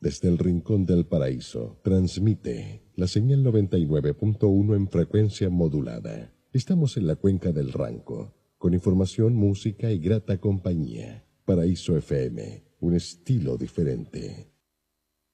Desde el Rincón del Paraíso, transmite la señal 99.1 en frecuencia modulada. Estamos en la cuenca del Ranco, con información, música y grata compañía. Paraíso FM, un estilo diferente.